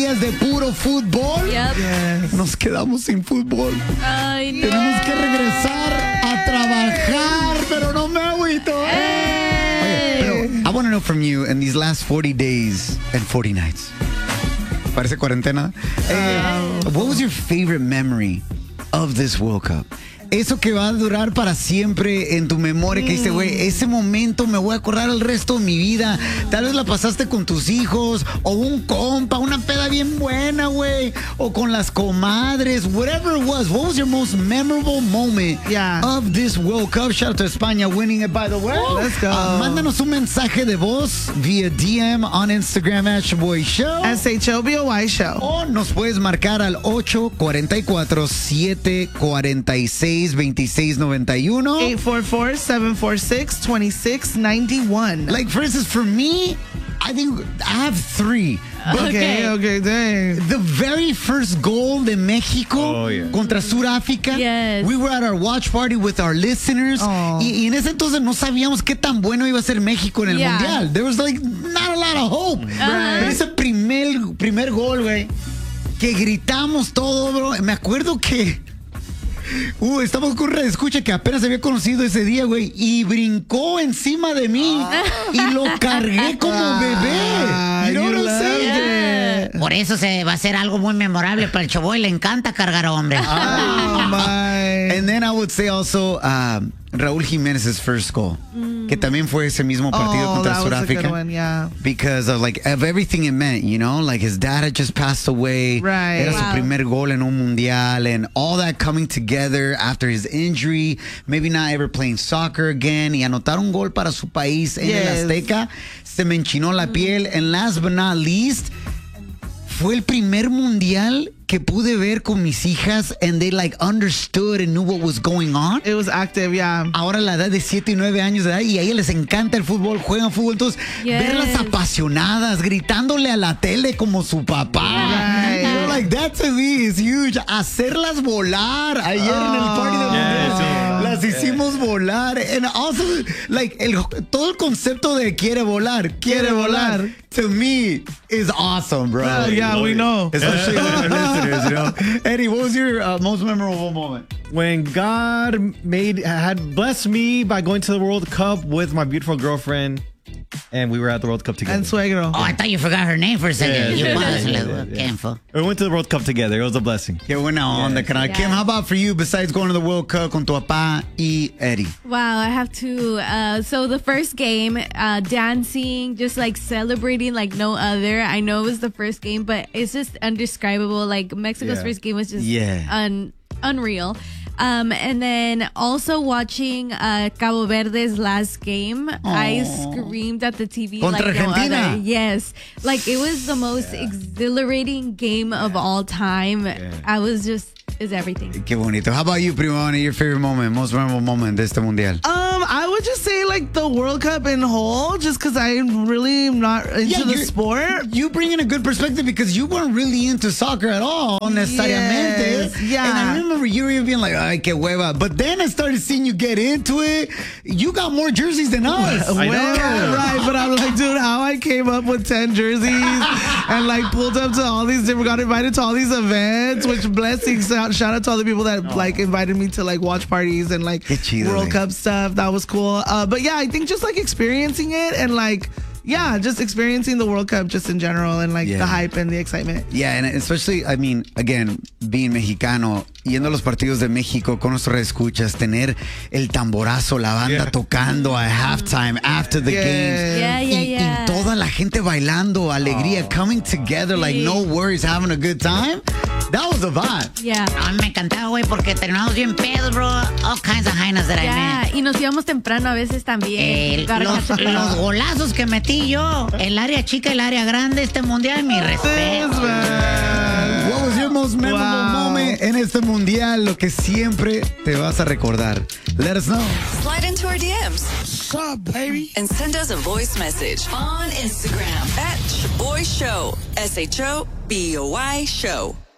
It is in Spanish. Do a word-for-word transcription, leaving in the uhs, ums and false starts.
días de puro fútbol. Yep. Yes. Nos quedamos sin fútbol. Ay, no. Tenemos que regresar a trabajar, pero no me agüito. Oye, pero I want to know from you in these last forty days and forty nights. Parece cuarentena. Eh, what was your favorite memory of this World Cup? Eso que va a durar para siempre en tu memoria, que dice, güey, ese momento me voy a acordar el resto de mi vida. Tal vez la pasaste con tus hijos, o un compa, una peda bien buena, güey, o con las comadres, whatever it was. What was your most memorable moment Yeah. of this World Cup? Shout out to España winning it, by the way. Let's go. Uh, mándanos un mensaje de voz via D M on Instagram at Shaboy Show. S H O B O Y Show. O nos puedes marcar al ocho cuatro cuatro, siete cuatro seis, dos seis nueve uno. eight four four, seven four six, two six nine one. Like, for instance, for me, I think I have three. But Okay, okay, dang. the very first goal de México Oh, yeah. contra Sudáfrica, Yes. we were at our watch party with our listeners, Oh. y, y en ese entonces no sabíamos qué tan bueno iba a ser México en el Yeah. Mundial. There was like not a lot of hope. Right. Pero ese primer, primer gol, güey, que gritamos todo, bro. Me acuerdo que Uh, estamos con una escucha que apenas había conocido ese día, güey, y brincó encima de mí y lo cargué como bebé. You know you what I'm loved saying? it. Por eso se va a hacer algo muy memorable para el Choboy. Le encanta cargar hombres. Oh, my. And then I would say also um, Raúl Jiménez's first goal, que también fue ese mismo partido Oh, contra that was a good Sudáfrica. one, yeah. Because of like of everything it meant, you know, like his dad had just passed away. Right. Era su Wow. primer gol en un mundial, and all that coming together after his injury, maybe not ever playing soccer again, y anotar un gol para su país en Yes. el Azteca, se me enchinó la piel. And last but not least, fue el primer mundial que pude ver con mis hijas, and they like understood and knew what was going on. It was active, yeah. Ahora la edad de siete y nueve años de edad, y a ellas les encanta el fútbol, juegan fútbol, entonces Yes. verlas apasionadas, gritándole a la tele como su papá. Right. You know, like that to me is huge. Hacerlas volar. Ayer en el party de Yeah, mundial, sí. las hicimos volar. And also, like, el, todo el concepto de quiere volar, quiere volar, to me is awesome, bro. Oh, yeah, we know. Especially with our listeners, you know. Eddie, what was your uh, most memorable moment? When God made had blessed me by going to the World Cup with my beautiful girlfriend, and we were at the World Cup together. And Suegro. Oh, I thought you forgot her name for a second. Yeah, You yeah, pásale, yeah, güey. yeah. Qué info. We went to the World Cup together. It was a blessing. Qué buena onda, canal. Yeah. Kim, how about for you, besides going to the World Cup con tu papá y Eddie? Wow, I have to. Uh, so the first game, uh, dancing, just like celebrating like no other. I know it was the first game, but it's just indescribable. Like Mexico's Yeah. first game was just Yeah. un- unreal. Um, and then also watching uh, Cabo Verde's last game, I screamed at the T V Contra like no Argentina. other. Yes, like it was the most exhilarating game of all time. I was just is everything. Qué bonito. How about you, Primona? Your favorite moment, most memorable moment de este mundial? Um, I would just say like the World Cup in whole, just because I really am not into Yeah, the you're- sport. You bring in a good perspective because you weren't really into soccer at all, necesariamente. Yes, yeah. And I remember you were even being like, ay, qué hueva. But then I started seeing you get into it. You got more jerseys than us. Well, right, but I'm like, dude, how I came up with ten jerseys and like pulled up to all these different, got invited to all these events, which blessings. Shout, shout out to all the people that like invited me to like watch parties and like Qué chido, World güey. Cup stuff. That was cool. Uh, but yeah, I think just like experiencing it and like, yeah, just experiencing the World Cup just in general and like Yeah. the hype and the excitement. Yeah, and especially, I mean, again, being mexicano, yendo a los partidos de México con nuestros escuchas, tener el tamborazo, la banda Yeah. tocando at halftime, after the Yeah. game. Yeah, yeah, y, yeah. y toda la gente bailando, alegría, coming together, like Sí. no worries, having a good time. That was a vibe. Yeah. No, me encantaba, güey, porque terminamos bien pedos, bro. All kinds of highness that I Yeah, met. y nos íbamos temprano a veces también. Eh, los, los golazos que metí yo, el área chica y el área grande, este mundial, mi respeto. Thanks, man. What was your most memorable Wow. moment en este mundial? Lo que siempre te vas a recordar. Let us know. Slide into our D Ms. What's up, baby? And send us a voice message on Instagram at Shaboy Show. S H O B O Y Show.